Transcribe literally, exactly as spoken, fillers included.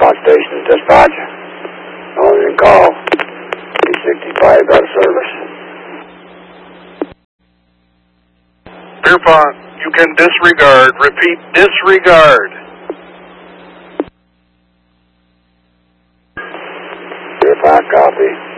Pot station dispatch. On in call. three sixty-five got service. Pierpont, you can disregard. Repeat, disregard. Pierpont, copy.